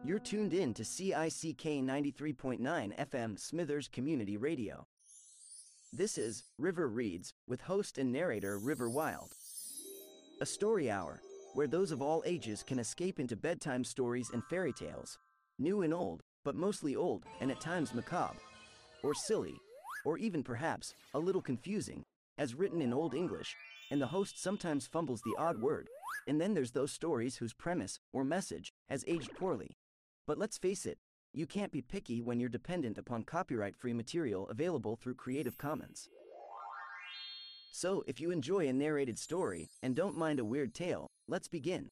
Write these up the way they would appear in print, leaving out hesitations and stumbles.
You're tuned in to CICK 93.9 FM Smithers Community Radio. This is River Reads, with host and narrator River Wild. A story hour, where those of all ages can escape into bedtime stories and fairy tales, new and old, but mostly old and at times macabre, or silly, or even perhaps a little confusing, as written in Old English, and the host sometimes fumbles the odd word, and then there's those stories whose premise or message has aged poorly. But let's face it, you can't be picky when you're dependent upon copyright-free material available through Creative Commons. So, if you enjoy a narrated story and don't mind a weird tale, let's begin.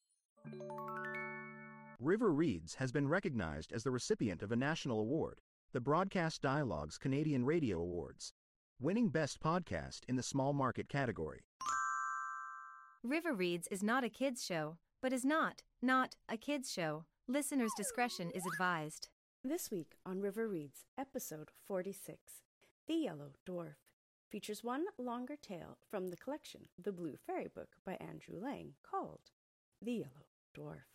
River Reads has been recognized as the recipient of a national award, the Broadcast Dialogue's Canadian Radio Awards, winning Best Podcast in the Small Market category. River Reads is not a kids' show, but is not a kids' show. Listener's discretion is advised. This week on River Reads, episode 46, The Yellow Dwarf, features one longer tale from the collection The Blue Fairy Book by Andrew Lang called The Yellow Dwarf.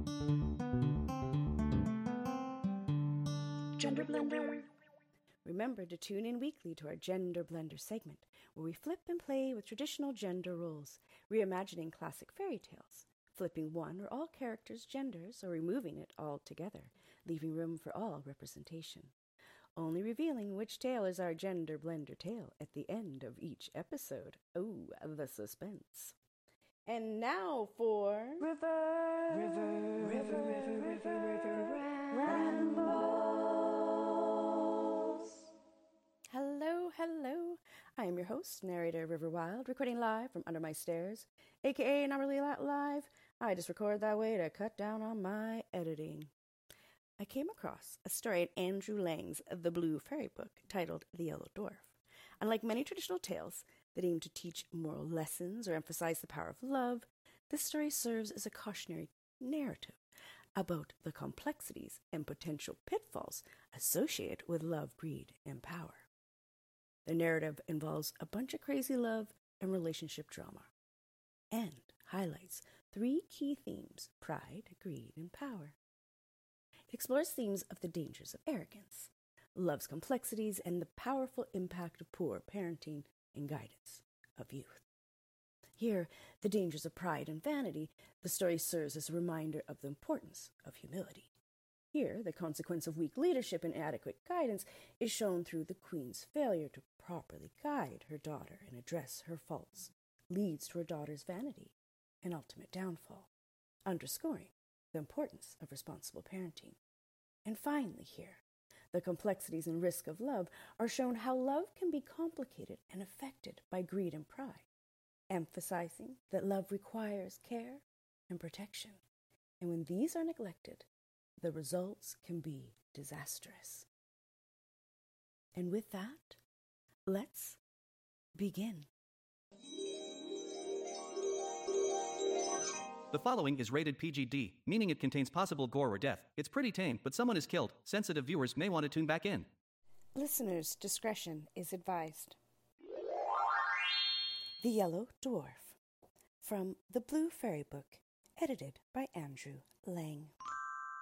Gender Blender. Remember to tune in weekly to our Gender Blender segment, where we flip and play with traditional gender roles, reimagining classic fairy tales, flipping one or all characters' genders or removing it altogether, leaving room for all representation. Only revealing which tale is our Gender Blender tale at the end of each episode. Oh, the suspense. And now for River Rambles. Hello. I am your host, narrator River Wild, recording live from under my stairs, aka not really live. I just record that way to cut down on my editing. I came across a story in Andrew Lang's The Blue Fairy Book titled The Yellow Dwarf. Unlike many traditional tales that aim to teach moral lessons or emphasize the power of love, this story serves as a cautionary narrative about the complexities and potential pitfalls associated with love, greed, and power. The narrative involves a bunch of crazy love and relationship drama, and highlights three key themes: pride, greed, and power. It explores themes of the dangers of arrogance, love's complexities, and the powerful impact of poor parenting and guidance of youth. Here, the dangers of pride and vanity, the story serves as a reminder of the importance of humility. Here, the consequence of weak leadership and inadequate guidance is shown through the queen's failure to properly guide her daughter and address her faults, leads to her daughter's vanity and ultimate downfall, underscoring the importance of responsible parenting. And finally here, the complexities and risk of love are shown how love can be complicated and affected by greed and pride, emphasizing that love requires care and protection, and when these are neglected, the results can be disastrous. And with that, let's begin. The following is rated PG-D, meaning it contains possible gore or death. It's pretty tame, but someone is killed. Sensitive viewers may want to tune back in. Listeners' discretion is advised. The Yellow Dwarf, from The Blue Fairy Book, edited by Andrew Lang.